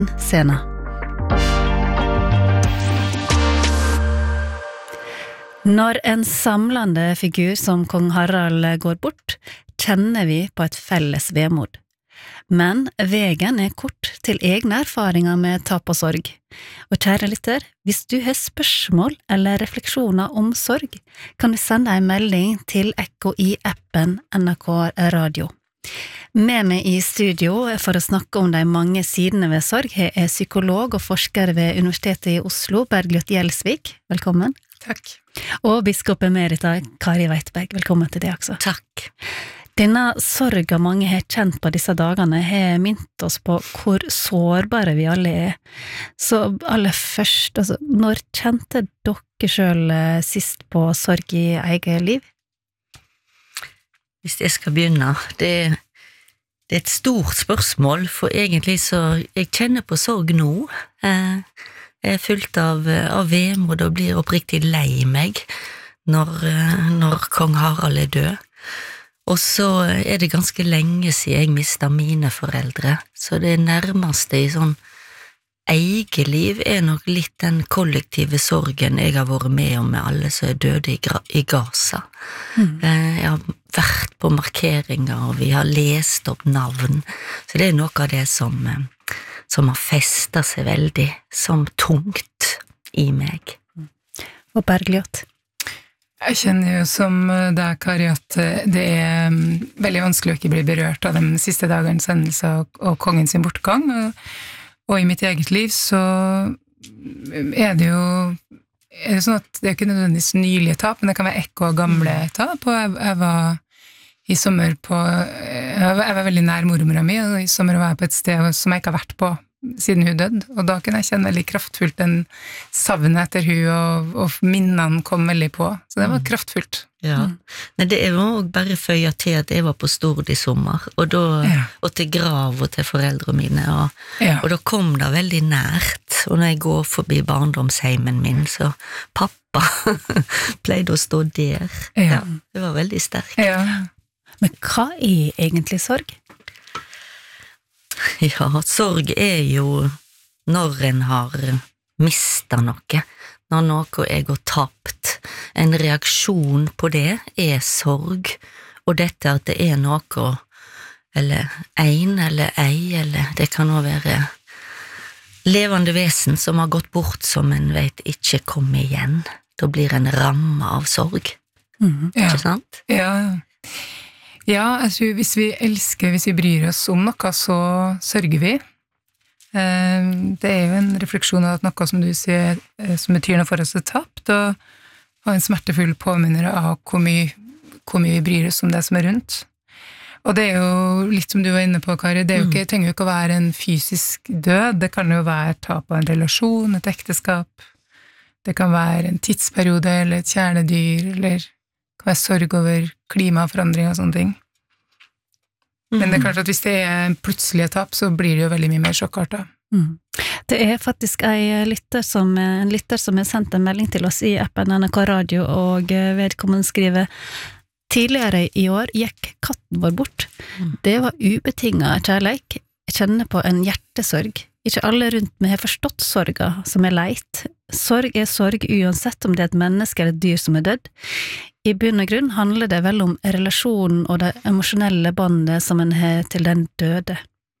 scenen. Når en samlende figur som kong Harald går bort, kjenner vi på et felles vemod. Men veien kort til egne erfaringer med tap og sorg. Og kjære lytter, hvis du har spørsmål eller refleksjoner om sorg, kan du sende en melding til Ekko i appen NRK Radio. Med meg i studio for å snakke om de mange sidene ved sorg er psykolog og forsker ved Universitetet i Oslo, Bergljot Gjelsvik. Velkommen. Takk. Og biskop emerita Kari Weitberg. Velkommen til deg også. Takk. Denne sorga mange har kjent på disse dagene har minnet oss på hvor sårbare vi alle er. Så aller først, når kjente dere selv sist på sorg i eget liv? Hvis jeg skal begynne, det er et stort spørsmål, for egentlig så jeg kjenner på sorg nå. Jeg er fullt av vemod og blir oppriktig lei meg når kong Harald er død. Og så er det ganske lenge siden jeg mistet mine foreldre, så det nærmeste i sånn eget liv er nok litt den kollektive sorgen jeg har vært med om med alle som er døde i Gaza. Jeg har vært på markeringer, og vi har lest opp navn, så det er noe av det som har festet seg veldig, som tungt i meg. Og Bergljot? Jeg kjenner jo som deg, Kari, at det er veldig vanskelig å ikke bli berørt av de siste dagens hendelse og kongen sin bortgang, og i mitt eget liv så er det jo sånn at det er ikke nødvendigvis nylige tap, men det kan være ekko av gamle tap, og jeg var i sommer jeg var veldig nær mormora mi, og i sommer var jeg på et sted som jeg ikke har vært på siden hun døde, og da kunne jeg kjenne veldig kraftfullt den savnet etter hun, og minnene kom veldig på, så det var kraftfullt. Ja, men det er jo bare føyet til at jeg var på Stord i sommer, og til grav og til foreldre mine, og da kom det veldig nært, og når jeg går forbi barndomsheimen min, så pappa pleide å stå der. Ja, det var veldig sterkt. Ja. Men hva er egentlig sorg? Ja, sorg er jo når en har mistet noe, når noe er gått tapt. En reaksjon på det er sorg, og dette at det er noe, eller en eller ei, eller det kan også være levende vesen som har gått bort som en vet ikke kommer igjen. Da blir en ramme av sorg. Ikke sant? Ja. Ja, jeg tror hvis vi bryr oss om noe, så sørger vi. Det er jo en refleksjon av at noe som du sier, som betyr noe for oss er tapt, og en smertefull påminner av hvor mye vi bryr oss om det som er rundt. Og det er jo litt som du var inne på, Kari, det trenger jo ikke å være en fysisk død, det kan jo være tap av en relasjon, et ekteskap, det kan være en tidsperiode, eller et kjæledyr, eller det kan være sorg over klimaforandring og sånne ting. Men det er klart at hvis det er plutselige tap, så blir det jo veldig mye mer sjokkartet. Det er faktisk en lytter som har sendt en melding til oss i appen NRK Radio, og vedkommende skriver: tidligere i år gikk katten vår bort. Det var ubetinget kjærleik. Jeg kjenner på en hjertesorg. Ikke alle rundt meg har forstått sorga som er leit. Sorg er sorg uansett om det er et menneske eller et dyr som er dødd. I bunn og grunn handler det vel om relasjonen og det emosjonelle båndet som en har til den døde.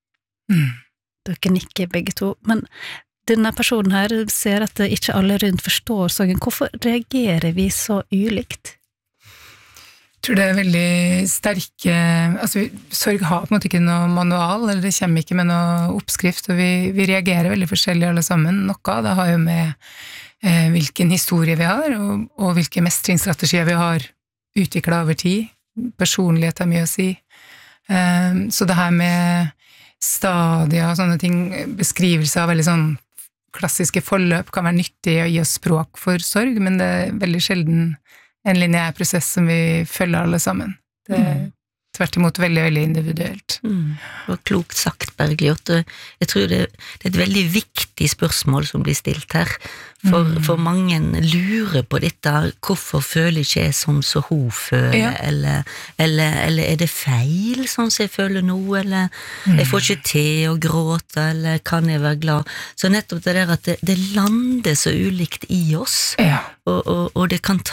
Dere nikker begge to, men denne personen her ser at ikke alle rundt forstår sorgen. Hvorfor reagerer vi så ulikt? Jeg tror det er veldig sterke, sorg har på en måte ikke noe manual, eller det kommer ikke med noe oppskrift, og vi reagerer veldig forskjellig alle sammen. Noe av det har jo med hvilken historie vi har, og hvilke mestringsstrategier vi har utviklet over tid. Personlighet har mye å si. Så det her med stadier og sånne ting, beskrivelser av veldig sånn klassiske forløp kan være nyttig å gi oss språk for sorg, men det er veldig sjelden en lineær prosess som vi følger alle sammen. Det er tvert imot veldig, veldig individuelt. Og klokt sagt, Bergljot. Jeg tror det er et veldig viktig viktig spørsmål som blir stilt her, for mange lurer på dette, hvorfor føler ikke jeg sånn som hun føler, eller det feil sånn som jeg føler nå, eller jeg får ikke til å gråte, eller kan jeg være glad, så nettopp det der at det lander så ulikt i oss, og det kan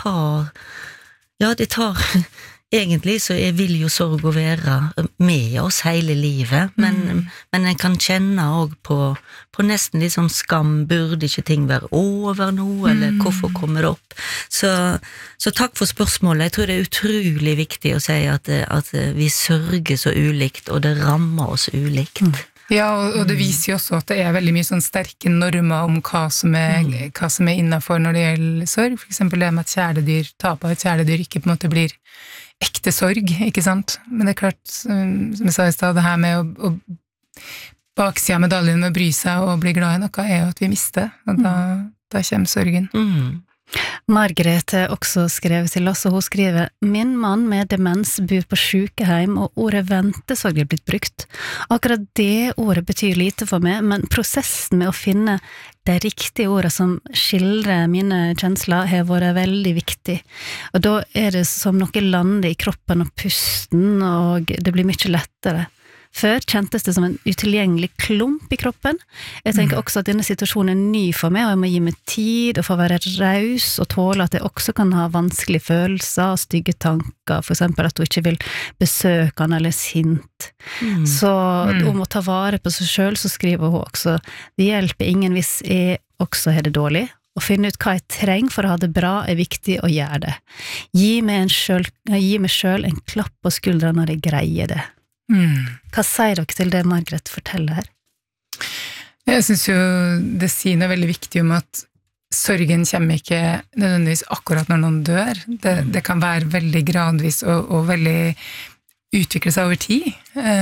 det tar egentlig så vil jo sorg å være med oss hele livet, men en kan kjenne også på nesten litt sånn skam, burde ikke ting være over nå, eller hvorfor kommer det opp? Så takk for spørsmålet, jeg tror det er utrolig viktig å si at vi sørger så ulikt, og det rammer oss ulikt. Ja, og det viser jo også at det er veldig mye sånn sterke normer om hva som er innenfor når det gjelder sorg, for eksempel det med at tap av et kjæledyr ikke på en måte blir ekte sorg, ikke sant? Men det er klart, som jeg sa i sted, det her med å baksida av medaljen med å bry seg og bli glad i noe, er jo at vi mister, og da kommer sorgen. Margrethe har også skrevet til oss, og hun skriver: Min mann med demens bor på sykehjem, og ordet ventesorg er blitt brukt. Akkurat det ordet betyr lite for meg, men prosessen med å finne de riktige ordene som skildrer mine kjensler har vært veldig viktig. Og da er det som noe lander i kroppen og pusten, og det blir mye lettere. Før kjentes det som en utilgjengelig klump i kroppen. Jeg tenker også at denne situasjonen er ny for meg, og jeg må gi meg tid og få være raus og tåle at jeg også kan ha vanskelige følelser og stygge tanker, for eksempel at hun ikke vil besøke han eller er sint. Så hun må ta vare på seg selv, så skriver hun også: Det hjelper ingen hvis jeg også har det dårlig. Å finne ut hva jeg trenger for å ha det bra er viktig å gjøre det. Gi meg selv en klapp på skulderen når jeg greier det. Hva sier dere til det Margrethe forteller her? Jeg synes jo det sier noe veldig viktig om at sorgen kommer ikke nødvendigvis akkurat når noen dør. Det kan være veldig gradvis og veldig utvikle seg over tid,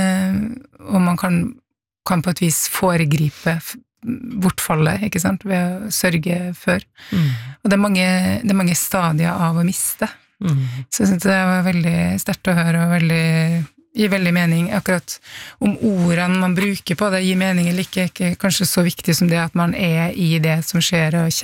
og man kan på et vis foregripe bortfallet, ikke sant, ved å sørge før. Og det er mange stadier av å miste. Så jeg synes det var veldig sterkt å høre, og gir veldig mening. Akkurat om ordene man bruker på det gir mening eller ikke kanskje så viktig som det at man er i det som skjer, og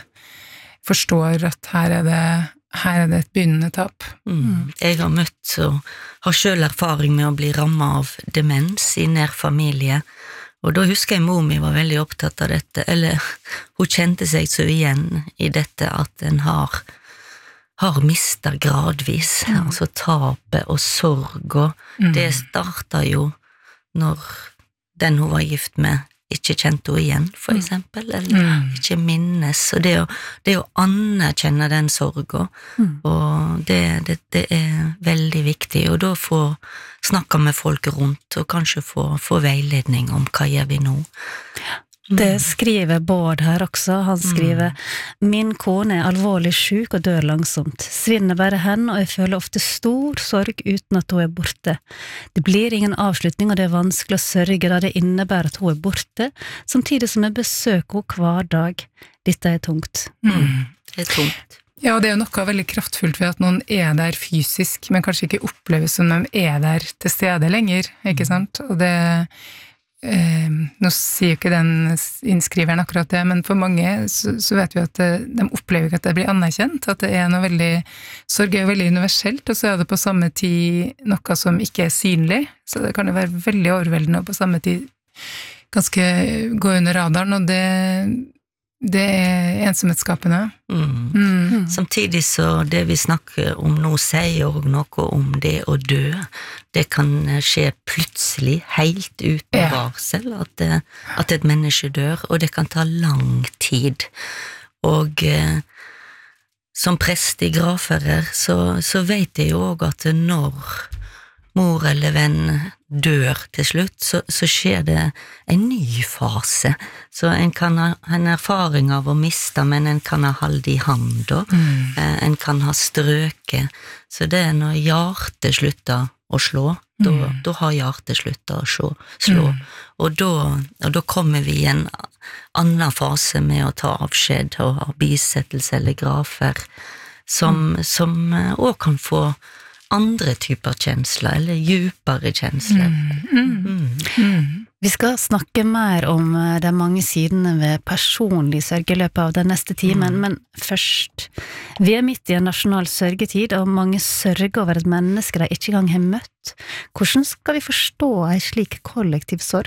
forstår at her er det et begynnende tap. Jeg har møtt og har selv erfaring med å bli rammet av demens i nær familie, og da husker jeg mor mi var veldig opptatt av dette, eller hun kjente seg så igjen i dette at en har mistet gradvis, altså tapet og sorg, og det startet jo når den hun var gift med ikke kjente henne igjen, for eksempel, eller ikke minnes, og det å anerkjenne den sorgen, og det er veldig viktig, og da få snakke med folk rundt, og kanskje få veiledning om hva gjør vi nå. Det skriver Bård her også. Han skriver: Min kone er alvorlig syk og dør langsomt. Svinner bare hen, og jeg føler ofte stor sorg uten at hun er borte. Det blir ingen avslutning, og det er vanskelig å sørge da det innebærer at hun er borte, samtidig som jeg besøker henne hver dag. Dette er tungt. Det er tungt. Ja, og det er jo noe veldig kraftfullt ved at noen er der fysisk, men kanskje ikke oppleves som de er der til stede lenger, ikke sant? Og det nå sier jo ikke den innskriveren akkurat det, men for mange så vet vi at de opplever ikke at det blir anerkjent, at det er noe veldig, sorg er jo veldig universelt, og så er det på samme tid noe som ikke er synlig, så det kan jo være veldig overveldende, og på samme tid ganske gå under radaren, og det er ensomhetsskapende. Samtidig så det vi snakker om nå sier jo noe om det å dø. Det kan skje plutselig, helt uten varsel, at et menneske dør, og det kan ta lang tid. Og som prest i gravfører så vet jeg jo også at når mor eller venn dør til slutt, så skjer det en ny fase. Så en kan ha en erfaring av å miste, men en kan ha hold i handa, en kan ha strøket. Så det er når hjertet slutter å slå, da har hjertet sluttet å slå. Og da kommer vi i en annen fase med å ta avskjed og ha bisettelse eller grafer, som også kan få andre typer kjensler, eller djupere kjensler. Vi skal snakke mer om de mange sidene ved personlig sørgeløp av den neste timen, men først, vi midt i en nasjonal sørgetid, og mange sørger over et menneske de ikke engang har møtt. Hvordan skal vi forstå en slik kollektiv sorg?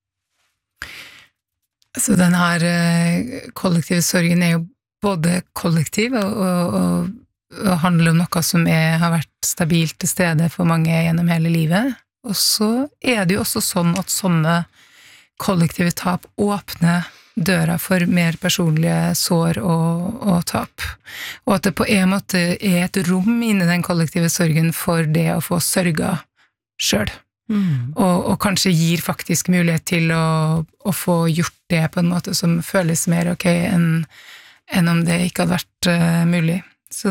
Så den her kollektive sorgen jo både kollektiv og handler om noe som har vært stabilt til stede for mange gjennom hele livet. Og så det jo også sånn at sånne kollektive tap åpner døra for mer personlige sår og tap. Og at det på en måte et rom inne i den kollektive sorgen for det å få sørga selv. Og kanskje gir faktisk mulighet til å få gjort det på en måte som føles mer ok enn om det ikke hadde vært mulig. Så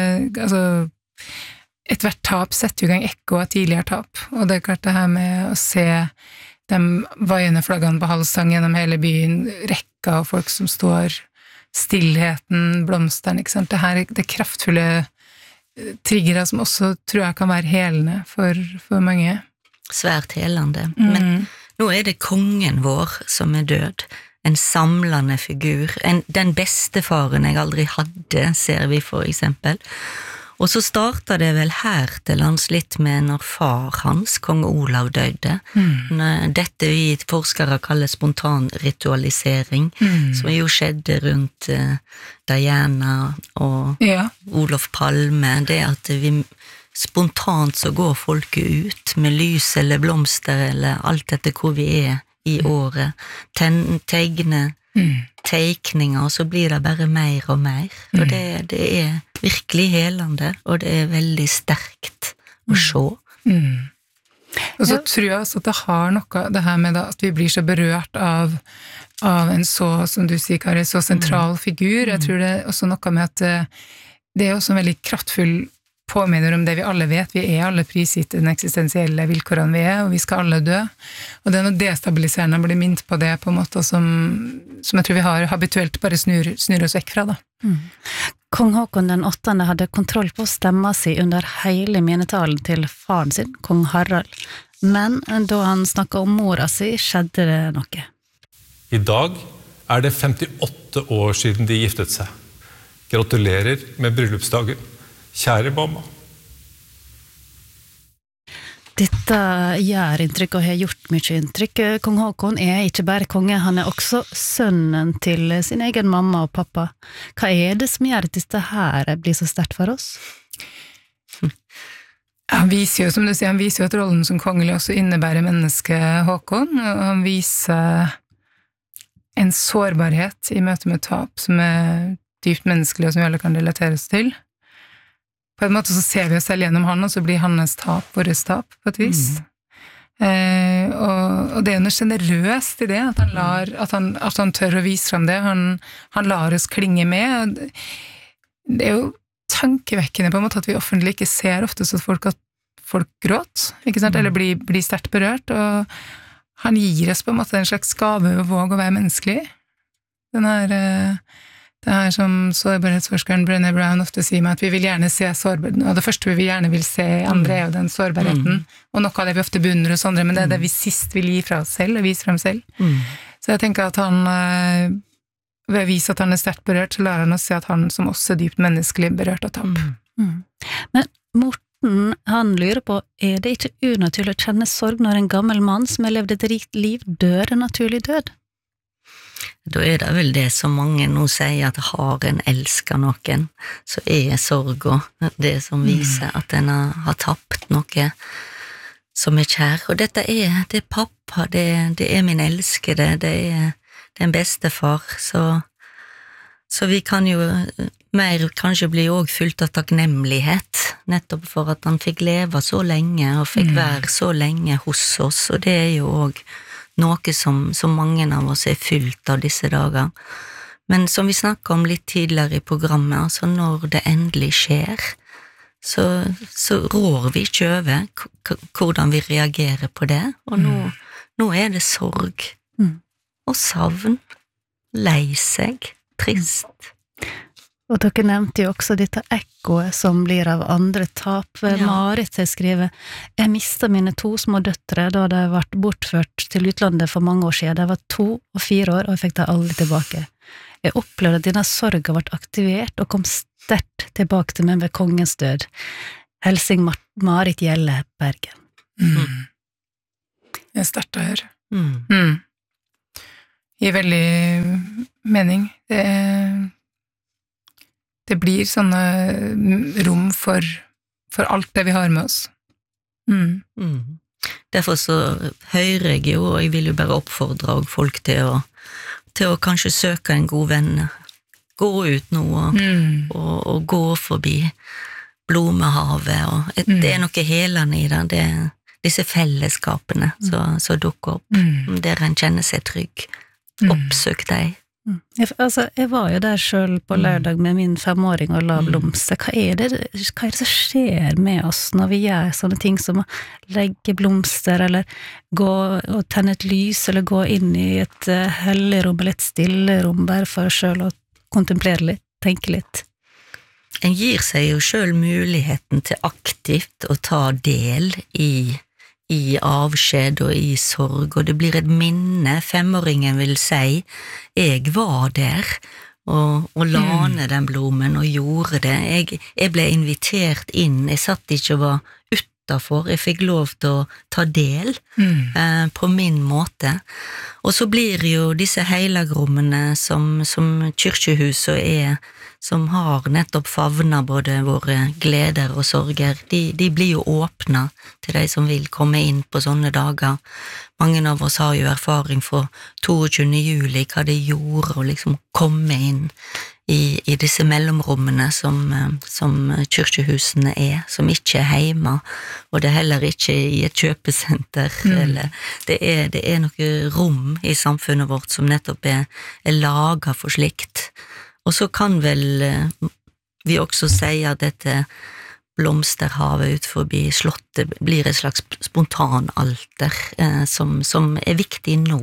et hvert tap setter jo i gang ekko av tidligere tap, og det klart det her med å se de vaiende flaggene på halvstang gjennom hele byen, rekka av folk som står, stillheten, blomsteren, ikke sant? Det kraftfulle triggere som også tror jeg kan være helende for mange. Svært helende, men nå det kongen vår som død, en samlende figur, den bestefaren jeg aldri hadde, ser vi for eksempel. Og så startet det vel her til lands litt med når far hans, kong Olav, døde. Dette vi forskere kaller spontan ritualisering, som jo skjedde rundt Diana og Olof Palme, det at vi spontant så går folket ut med lys eller blomster eller alt etter hvor vi i året, tegne, teikninger, og så blir det bare mer og mer, og det virkelig helende, og det veldig sterkt å se. Og så tror jeg også at det har noe, det her med at vi blir så berørt av en så, som du sier, Kari, så sentral figur. Jeg tror det også noe med at det også en veldig kraftfull påminner om det vi alle vet, vi alle prisgitt den eksistensielle vilkårene vi og vi skal alle dø. Og det noe destabiliserende å bli minnet på det på en måte som jeg tror vi har habituelt bare snur oss vekk fra da. Kong Håkon den 8. hadde kontroll på stemma si under hele minnetalen til faren sin, kong Harald. Men da han snakket om mora si, skjedde det noe. I dag det 58 år siden de giftet seg. Gratulerer med bryllupsdagen. Kjære mamma. Dette gjør inntrykk og har gjort mye inntrykk. Kong Håkon ikke bare konge, han også sønnen til sin egen mamma og pappa. Hva det som gjør at dette her blir så sterkt for oss? Han viser jo, som du sier, han viser jo at rollen som kongelig også innebærer mennesket Håkon, og han viser en sårbarhet i møte med tap som dypt menneskelig og som vi alle kan relatere oss til. På en måte så ser vi oss selv gjennom han, og så blir hans tap våres tap, på et vis. Og det noe generøst i det, at han tør å vise frem det, han lar oss klinge med. Det jo tankevekkende på en måte at vi offentlig ikke ser ofte så at folk gråt, ikke sant? Eller blir sterkt berørt, og han gir oss på en måte en slags gave å våge å være menneskelig. Det som sårbarhetsforskeren Brené Brown ofte sier med at vi vil gjerne se sårbarheten, og det første vi gjerne vil se i andre jo den sårbarheten, og noe av det vi ofte beundrer hos andre, men det det vi sist vil gi fra oss selv, og vise frem selv. Så jeg tenker at han, ved å vise at han sterkt berørt, så lærer han å se at han som også dypt menneskelig berørt av tap. Men Morten, han lurer på, det ikke unaturlig å kjenne sorg når en gammel mann som har levd et rikt liv dør en naturlig død? Da det vel det som mange nå sier, at har en elsket noen, så sorg og det som viser at en har tapt noe som kjær. Og dette det pappa, det min elskede, det en bestefar, så vi kan jo mer kanskje bli også fylt av takknemlighet, nettopp for at han fikk leve så lenge, og fikk være så lenge hos oss, og det jo også noe som mange av oss fylt av disse dager. Men som vi snakket om litt tidligere i programmet, altså når det endelig skjer, så rår vi ikke over hvordan vi reagerer på det, og nå det sorg, og savn, lei seg, trist. Og dere nevnte jo også dette ekkoet som blir av andre tap. Marit har skrevet, jeg mistet mine 2 små døtre da de ble bortført til utlandet for mange år siden. De var 2 og 4 år, og jeg fikk dem aldri tilbake. Jeg opplevde at denne sorgen ble aktivert og kom sterkt tilbake til meg ved kongens død. Helsing Marit Gjelle, Bergen. Det er sterkt å høre. Gir veldig mening. Det blir sånne rom for alt det vi har med oss. Derfor så hører jeg jo, og jeg vil jo bare oppfordre folk til å kanskje søke en god venn, gå ut nå og gå forbi Blommehavet, og det er noe helende i det er disse fellesskapene som dukker opp, der en kjenner seg trygg. Oppsøk deg. Jeg var jo der selv på lørdag med min 5-åring og la blomster. Hva er det som skjer med oss når vi gjør sånne ting som å legge blomster, eller gå og tenne et lys, eller gå inn i et hellig rom, eller et stille rom, bare for oss selv å kontemplere litt, tenke litt? En gir seg jo selv muligheten til aktivt å ta del i avskjed og i sorg, og det blir et minne. 5-åringen vil si, jeg var der, og la ned den blomen, og gjorde det. Jeg ble invitert inn, jeg satt ikke og var utenfor, jeg fikk lov til å ta del på min måte. Og så blir jo disse heilagrommene som kyrkjehuset er, som har nettopp favnet både våre gleder og sorger, de blir jo åpnet til de som vil komme inn på sånne dager. Mange av oss har jo erfaring fra 22. juli, hva det gjorde å liksom komme inn i disse mellomrommene som kyrkjehusene som ikke er hjemme, og det er heller ikke i et kjøpesenter, eller det er noe rom i samfunnet vårt som nettopp er laget for slikt. Og så kan vel vi også si at dette blomsterhavet ut forbi slottet blir et slags spontanalter som er viktig nå,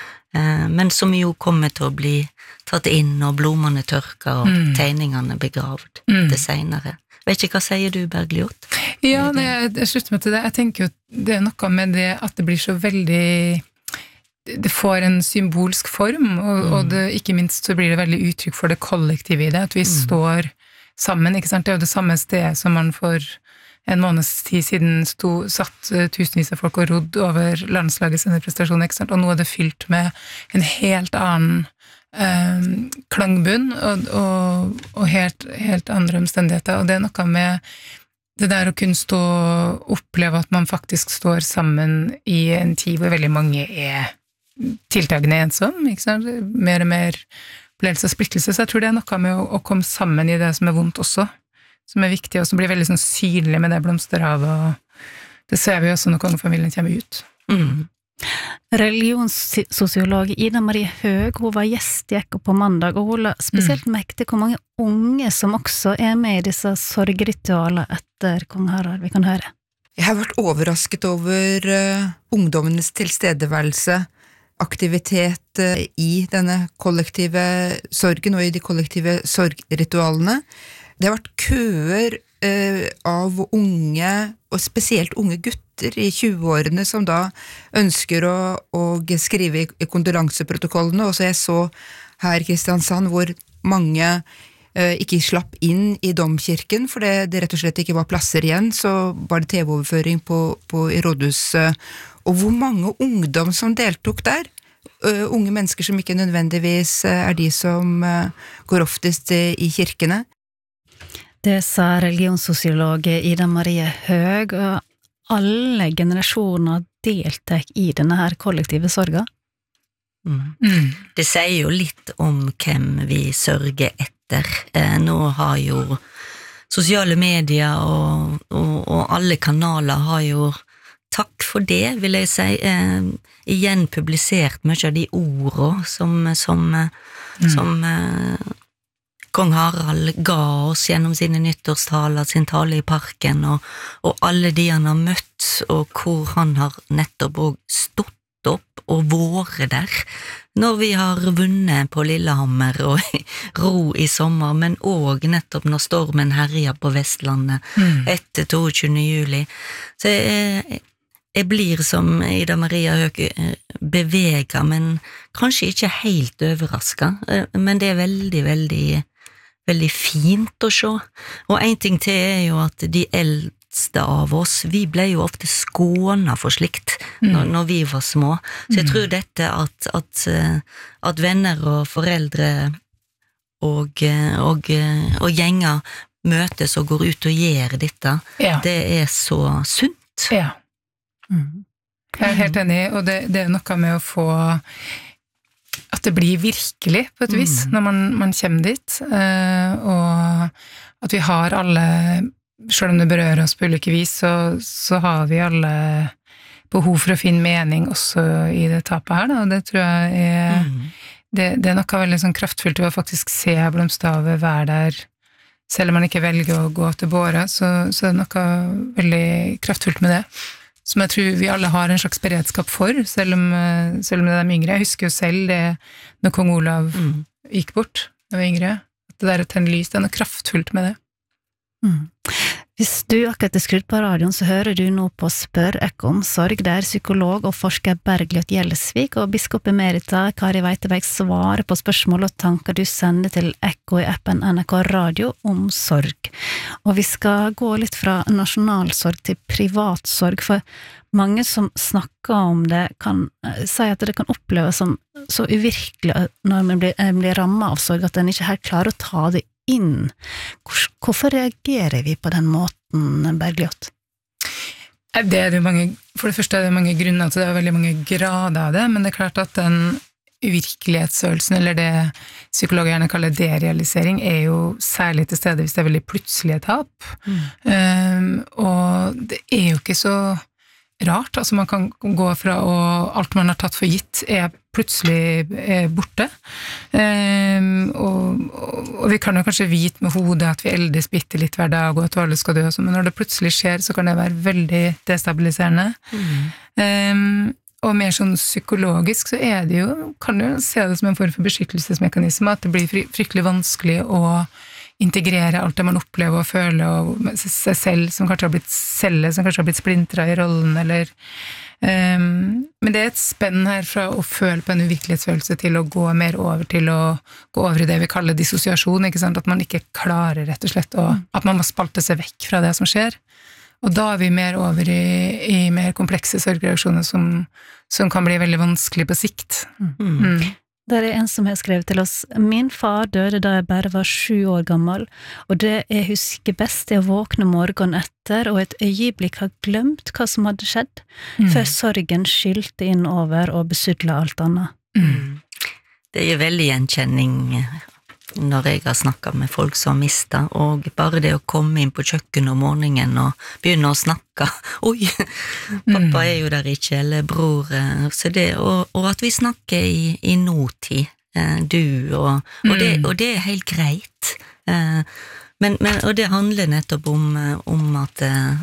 men som jo kommer til å bli tatt inn, og blomene tørker, og tegningene begravd det senere. Vet ikke, hva sier du, Bergljot? Ja, jeg slutter meg til det. Jeg tenker jo det er noe med det at det blir så veldig... Det får en symbolsk form, og det, ikke minst så blir det veldig uttrykk for det kollektive i det, at vi står sammen, ikke sant? Det er jo det samme stedet som man for en måneds tid siden satt tusenvis av folk og rodd over landslagets prestasjon, ikke sant? Og nå er det fylt med en helt annen klangbunn og helt andre omstendigheter, og det er noe med det der å kunne stå og oppleve at man faktisk står sammen i en tid hvor veldig mange er tiltagende ensom, ikke sant? Mer og mer opplevelse og splittelse, så jeg tror det er noe med å komme sammen i det som er vondt også, som er viktig, og som blir veldig sånn synlig med det blomsterhavet, og det ser vi også når kongefamilien kommer ut. Religionssosiolog Ida Marie Høeg, hun var gjest i Ekko på mandag, og hun la spesielt merke til hvor mange unge som også er med i disse sorgritualer etter kong Harald. Vi kan høre. Jeg har vært overrasket over ungdommenes tilstedeværelse, aktivitet i denne kollektive sorgen og i de kollektive sorgritualene. Det har vært køer av unge, og spesielt unge gutter i 20-årene som da ønsker å skrive i kondolanseprotokollene, og så jeg så her i Kristiansand hvor mange ikke slapp inn i domkirken, for det rett og slett ikke var plasser igjen, så var det TV-overføring i rådhuset, og hvor mange ungdom som deltok der, unge mennesker som ikke nødvendigvis er de som går oftest i kirkene. Det sa religionssosiolog Ida Marie Høeg, og alle generasjoner deltar i denne her kollektive sorga. Det sier jo litt om hvem vi sørger etter. Nå har jo sosiale medier og alle kanaler har jo, takk for det, vil jeg si, igjen publisert mye av de ordene som kong Harald ga oss gjennom sine nyttårstaler, sin tale i parken, og alle de han har møtt, og hvor han har nettopp også stått opp og vært der. når vi har vunnet på Lillehammer og ro I sommer, men også nettopp når stormen herjer på Vestlandet etter 22. juli. Så jeg blir som Ida Maria Høeg beveget, men kanskje ikke helt overrasket, men det veldig, veldig, veldig fint å se. Og en ting til jo at de eldste av oss, vi ble jo ofte skånet for slikt når vi var små. Så jeg tror dette at venner og foreldre og gjenger møtes og går ut og gjør dette, det så sunt. Ja. Jeg helt enig, og det noe med å få at det blir virkelig på et vis når man kommer dit, og at vi har alle, selv om det berører oss på ulike vis, så har vi alle behov for å finne mening også I det tapet her, da, og det tror jeg det noe veldig sånn kraftfullt å faktisk se Blomsthavet være der, selv om man ikke velger å gå til båret, så det noe veldig kraftfullt med det. Som jeg tror vi alle har en slags beredskap for, selv om det de yngre. Jeg husker jo selv det når kong Olav gikk bort, da jeg var yngre. At det der å tenne lys, det noe kraftfullt med det. Hvis du akkurat skrudd på radioen, så hører du nå på Spør Ekko om sorg, der psykolog og forsker Bergljot Gjellesvik og biskop emerita Kari Weiteberg svarer på spørsmål og tanker du sender til Ekko I appen NRK Radio om sorg. Og vi skal gå litt fra nasjonalsorg til privatsorg, for mange som snakker om det kan si at det kan oppleves som så uvirkelig når man blir rammet av sorg, at en ikke helt klarer å ta det inn. Hvorfor reagerer vi på den måten, Bergljot? For det første det mange grunner til det, veldig mange grader av det, men det klart at den uvirkelighetsfølelsen, eller det psykologer gjerne kaller derealisering, jo særlig til stede hvis det veldig plutselige tap. Og det jo ikke så rart, altså man kan gå fra alt man har tatt for gitt plutselig borte, og vi kan jo kanskje vite med hodet at vi eldes bitte litt hver dag og at alle skal dø, men når det plutselig skjer så kan det være veldig destabiliserende. Og mer sånn psykologisk så det jo, kan du se det som en form for beskyttelsesmekanisme, at det blir fryktelig vanskelig å integrere alt det man opplever og føler, og seg selv som kanskje har blitt celle, som kanskje har blitt splintret I rollen, eller men det et spenn her fra å føle på en uvirkelighetsfølelse til å gå mer over til å gå over I det vi kaller dissosiasjon, ikke sant? At man ikke klarer rett og slett, og at man må spalte seg vekk fra det som skjer, og da vi mer over I mer komplekse sorgreaksjoner som kan bli veldig vanskelig på sikt. Der en som har skrevet til oss: Min far døde da jeg bare var 7 år gammel, og det jeg husker best å våkne morgenen etter, og et øyeblikk har glemt hva som hadde skjedd, før sorgen skylte inn over og besudla alt annet. Det jo veldig gjenkjenning når jeg har snakket med folk som har mistet, og bare det å komme inn på kjøkkenet om morgenen og begynne å snakke, oi, pappa jo der ikke, eller bror, så det, og at vi snakker I nåtid, du, og det helt greit, og det handler nettopp om at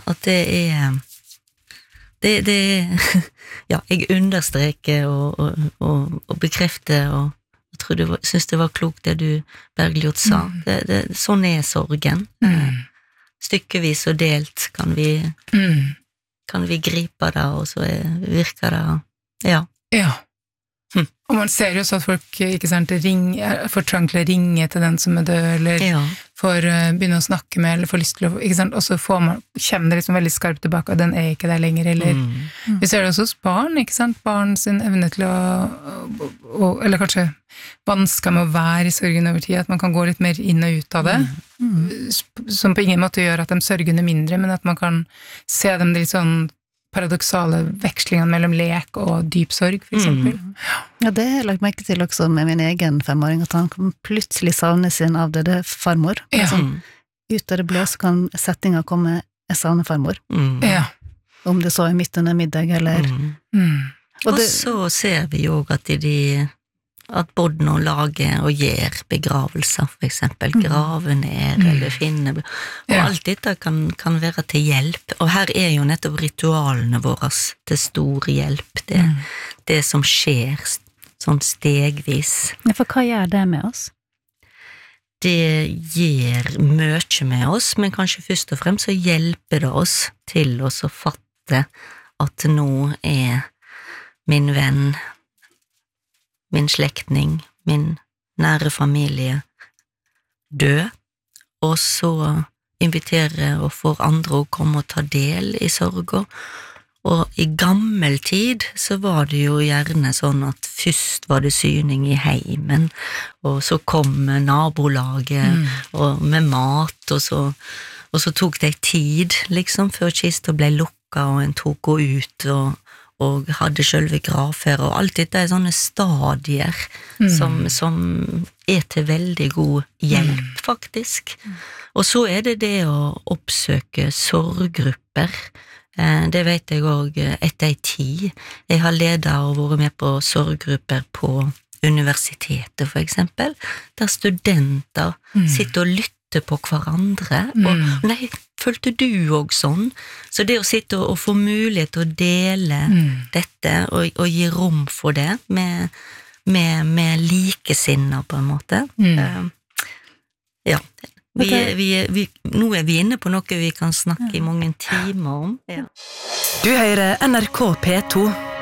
det ja, jeg understreker og bekrefter, og jeg tror du synes det var klokt det du, Bergljot, sa. Sånn sorgen. Stykkevis og delt kan vi gripe det, og så virker det, ja. Og man ser jo så at folk ikke sant, får trang til å ringe til den som død, eller får begynne å snakke med, eller får lyst til å, ikke sant, og så kommer det liksom veldig skarpt tilbake, og den ikke der lenger, eller vi ser det også hos barn, ikke sant, barn sin evne til å eller kanskje vansker med å være I sorgen over tid, at man kan gå litt mer inn og ut av det, som på ingen måte gjør at de sørgende mindre, men at man kan se dem litt sånn paradoksale vekslingene mellom lek og dyp sorg, for eksempel. Ja, det har jeg lagt merke til også med min egen 5-åring, at han kan plutselig savne sin avdøde farmor. Sånn, ut av det blå så kan settinga komme, jeg savner farmor. Om det så midt under middag, eller... Og så ser vi jo at både nå lager og gjør begravelser, for eksempel, grave ned eller finne, og alt dette kan være til hjelp, og her jo nettopp ritualene våre til stor hjelp, det som skjer sånn stegvis. Ja, for hva gjør det med oss? Det gjør mye med oss, men kanskje først og fremst så hjelper det oss til å så fatte at nå min venn, min slektning, min nære familie død, og så invitere og få andre å komme og ta del i sorgen. Og i gammel tid så var det jo gjerne sånn at først var det syning i heimen, og så kom nabolaget og med mat, og så tok det tid, liksom, før kista ble lukka, og en tok henne ut, og hadde selve gravferdet, og alt dette sånne stadier som til veldig god hjelp, faktisk. Og så det å oppsøke sorggrupper. Det vet jeg også etter en tid. Jeg har ledet og vært med på sorggrupper på universitetet, for eksempel, der studenter sitter og lytter på hverandre, og nei, følte du også sånn? Så det å sitte og få mulighet til å dele dette, og gi rom for det, med likesinner på en måte. Ja, nå vi inne på noe vi kan snakke i mange timer om. Ja. Du hører NRK P2.